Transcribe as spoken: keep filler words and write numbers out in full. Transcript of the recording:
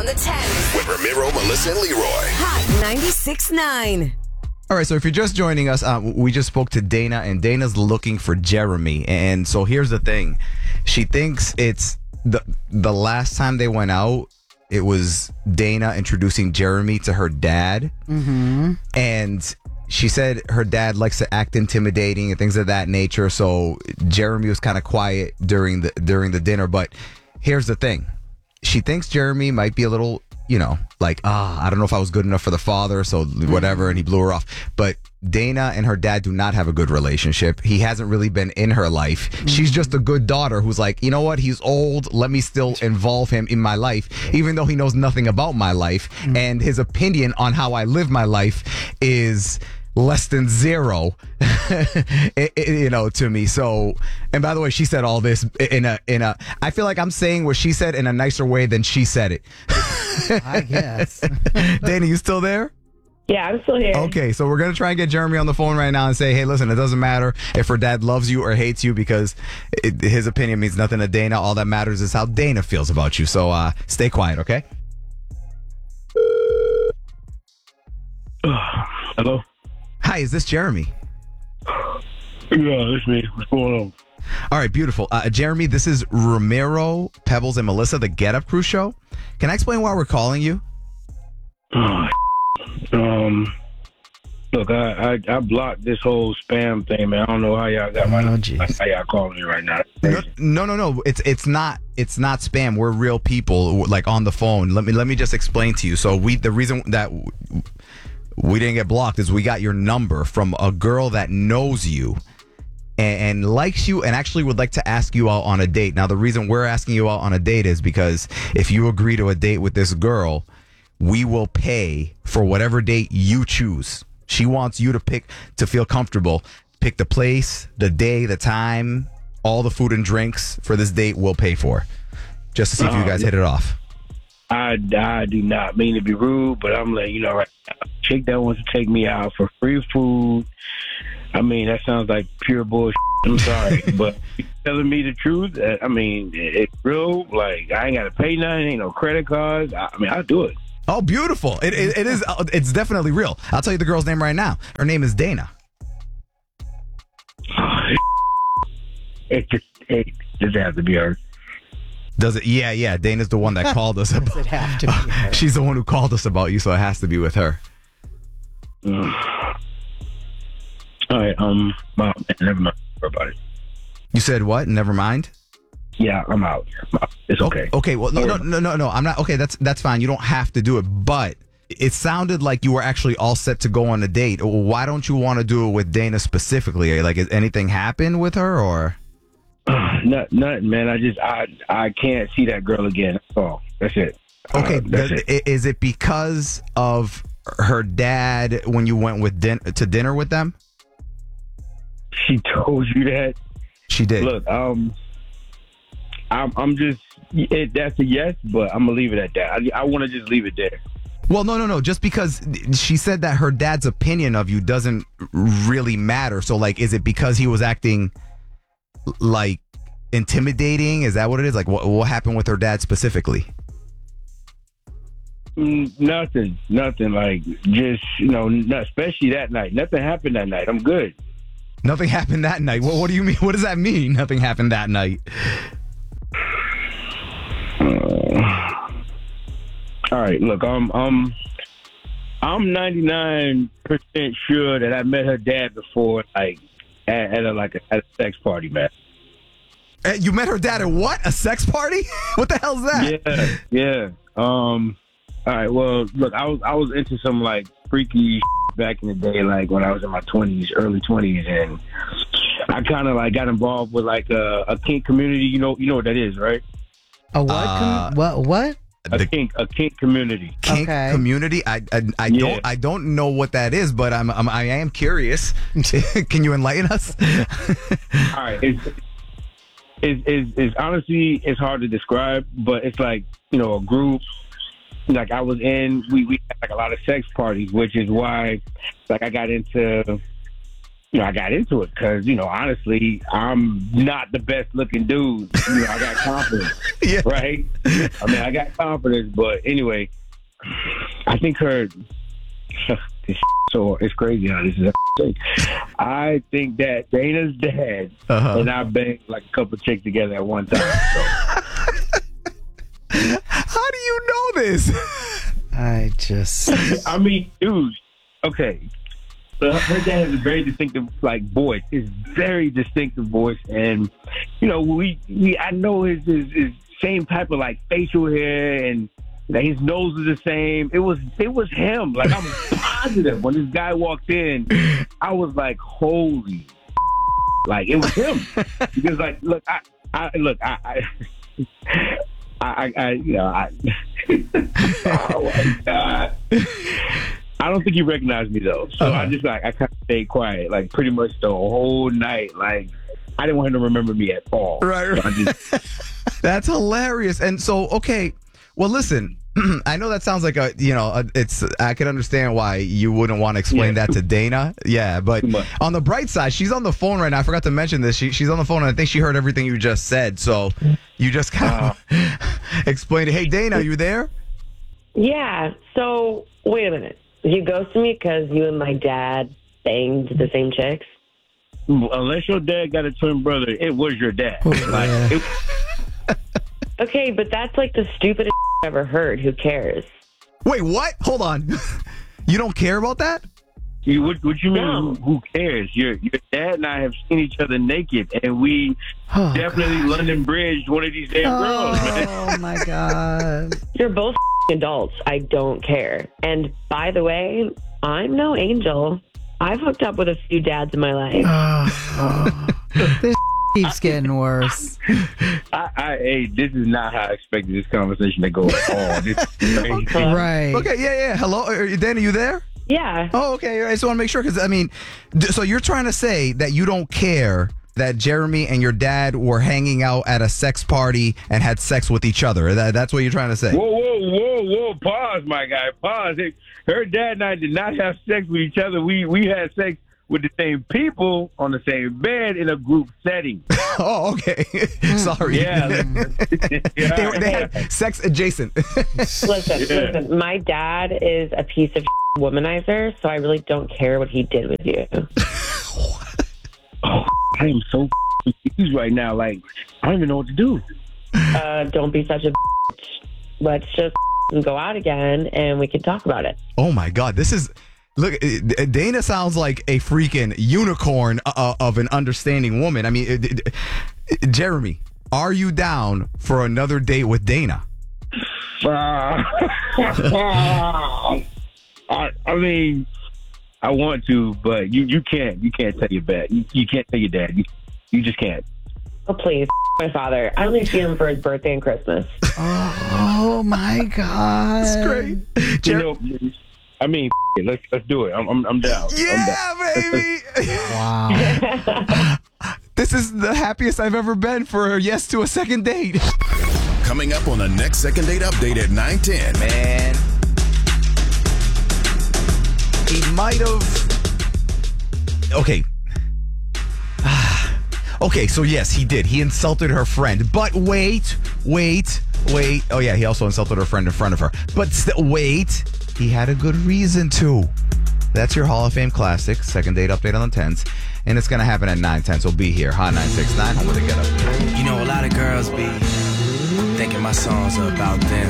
On the tens. With Ramiro, Melissa, and Leroy. Hot ninety-six point nine. All right, so if you're just joining us, uh, we just spoke to Dana, and Dana's looking for Jeremy. And so here's the thing. She thinks it's the the last time they went out, it was Dana introducing Jeremy to her dad. Mm-hmm. And she said her dad likes to act intimidating and things of that nature. So Jeremy was kind of quiet during the during the dinner. But here's the thing. She thinks Jeremy might be a little, you know, like, ah, I don't know if I was good enough for the father, so whatever, and he blew her off. But Dana and her dad do not have a good relationship. He hasn't really been in her life. Mm-hmm. She's just a good daughter who's like, you know what, he's old, let me still involve him in my life, even though he knows nothing about my life. Mm-hmm. And his opinion on how I live my life is less than zero, it, it, you know, to me. So, and by the way, she said all this in a, in a, I feel like I'm saying what she said in a nicer way than she said it. I guess. Dana, you still there? Yeah, I'm still here. Okay, so we're going to try and get Jeremy on the phone right now and say, hey, listen, it doesn't matter if her dad loves you or hates you because it, his opinion means nothing to Dana. All that matters is how Dana feels about you. So uh, stay quiet, okay? Hello? Hi, is this Jeremy? Yeah, it's me. What's going on? All right, beautiful. Uh, Jeremy, this is Ramiro, Pebbles, and Melissa, the Get Up Crew show. Can I explain why we're calling you? Oh, um, look, I, I I blocked this whole spam thing, man. I don't know how y'all got my Oh, number. jeez. How y'all calling me right now? No, no, no, no. It's it's not it's not spam. We're real people, like on the phone. Let me let me just explain to you. So we the reason that we didn't get blocked is we got your number from a girl that knows you and, and likes you and actually would like to ask you out on a date. Now, the reason we're asking you out on a date is because if you agree to a date with this girl, we will pay for whatever date you choose. She wants you to pick, to feel comfortable, pick the place, the day, the time, all the food and drinks for this date we'll pay for. Just to see if you guys hit it off. I, I do not mean to be rude, but I'm letting you know right now. Chick that wants to take me out for free food. I mean, that sounds like pure bullshit. I'm sorry, but you telling me the truth. I mean, it's real. Like, I ain't got to pay nothing. Ain't no credit cards. I, I mean, I'll do it. Oh, beautiful. It, it, it is. It's definitely real. I'll tell you the girl's name right now. Her name is Dana. It just, it just has to be her. Does it? Yeah, yeah. Dana's the one that called us. About, Does it have to be her? She's the one who called us about you, so it has to be with her. Mm. All right. Um. Well, never mind about it. You said what? Never mind. Yeah, I'm out. I'm out. It's okay. Okay. Well, no, no, no, no, no. I'm not. Okay, that's that's fine. You don't have to do it, but it sounded like you were actually all set to go on a date. Why don't you want to do it with Dana specifically? Like, has anything happened with her, or? Not, nothing, man. I just, I, I can't see that girl again. That's all. That's it. Okay. Uh, that's does, it. Is it because of her dad when you went with din- to dinner with them? She told you that. She did. Look, um, I'm, I'm just. It, that's a yes, but I'm gonna leave it at that. I, I want to just leave it there. Well, no, no, no. Just because she said that her dad's opinion of you doesn't really matter. So, like, is it because he was acting like intimidating? Is that what it is? Like, what, what happened with her dad specifically? Mm, nothing, nothing. Like, just, you know, not, especially that night. Nothing happened that night. I'm good. Nothing happened that night. What, what do you mean? What does that mean? Nothing happened that night. Uh, all right, look, I'm, I'm, I'm ninety-nine percent sure that I met her dad before, like, at, at a like a, at a sex party, man. Uh, You met her dad at what? A sex party? What the hell's that? Yeah, yeah. Um. All right. Well, look, I was I was into some like freaky back in the day, like when I was in my twenties, early twenties, and I kind of like got involved with like a, a kink community. You know, you know what that is, right? A what? Uh, com- what? What? A The kink, a kink community. kink Okay. community. I I, I Yeah. don't I don't know what that is, but I'm, I'm I am curious. Can you enlighten us? All right. It's, it's, it's, it's honestly, it's hard to describe, but it's like, you know, a group. Like I was in, we, we had like a lot of sex parties, which is why, like I got into you know, I got into it because, you know, honestly, I'm not the best looking dude. You know, I got confidence, Yeah. right? I mean, I got confidence, but anyway, I think her. This so it's crazy how this is a thing. I think that Dana's dad Uh-huh. and I banged like a couple chicks together at one time. So. How do you know this? I just. I mean, dude. Okay. So her dad has a very distinctive, like, voice. His very distinctive voice, and you know, we, we I know his, his his same type of like facial hair, and like, his nose is the same. It was it was him. Like, I'm positive when this guy walked in, I was like, holy, like it was him. Because like, look, I, I look, I. I I, I, you know, I. Oh my God! I don't think he recognized me though, so Uh-huh. I just like I kind of stayed quiet, like pretty much the whole night. Like I didn't want him to remember me at all. Right, right. So I just, That's hilarious. And so, okay, well, listen, I know that sounds like a, you know, a, it's, I can understand why you wouldn't want to explain Yeah. that to Dana. Yeah, but Too much. on the bright side, she's on the phone right now. I forgot to mention this. She, she's on the phone, and I think she heard everything you just said. So you just kind of explained it. Hey, Dana, you there? Yeah. So wait a minute. You ghosted me because you and my dad banged the same chicks? unless your dad got a twin brother, it was your dad. Like, yeah. it, Okay, but that's like the stupidest I've ever heard. Who cares? Wait, what? Hold on. You don't care about that? you, what, what you mean? No. Who, who cares? Your your dad and I have seen each other naked, and we Oh, definitely London Bridged one of these damn girls, man. oh my God. You're both adults. I don't care. And by the way, I'm no angel. I've hooked up with a few dads in my life. Oh, oh. This keeps getting worse. I, I, hey, this is not how I expected this conversation to go at all. This is crazy. Right. Okay, yeah, yeah. Hello, are you, Dana, you there? Yeah. Oh, okay. I just want to make sure because I mean, d- so you're trying to say that you don't care that Jeremy and your dad were hanging out at a sex party and had sex with each other. That, that's what you're trying to say. Whoa, whoa, whoa, whoa! Pause, my guy. Pause. Hey, her dad and I did not have sex with each other. We we had sex with the same people on the same bed in a group setting. Oh, okay. Sorry. Yeah. they, were- they had sex adjacent. Listen, Yeah. listen. My dad is a piece of womanizer, so I really don't care what he did with you. Oh, I am so confused right now. Like, I don't even know what to do. Uh, don't be such a bitch. Let's just go out again, and we can talk about it. Oh my God, this is. Look, uh, Dana sounds like a freaking unicorn uh, of an understanding woman. I mean, uh, d- d- Jeremy, are you down for another date with Dana? Uh, I, I mean, I want to, but you, you can't. You can't tell your dad. You, you can't tell your dad. You, you just can't. Oh, please, my father. I only see him for his birthday and Christmas. Oh my God. That's great. You Jer- know, I mean, let's let's do it. I'm I'm, I'm down. I'm down. yeah, baby. Wow. This is the happiest I've ever been for a yes to a second date. Coming up on the next second date update at nine ten. Man, he might have. Okay. Okay, so yes, he did. He insulted her friend. But wait, wait, wait. Oh, yeah, he also insulted her friend in front of her. But st- wait, he had a good reason to. That's your Hall of Fame classic, second date update on the tens. And it's going to happen at nine ten, so be here. Hot nine six nine, home with the get up. You know, a lot of girls be thinking my songs are about them.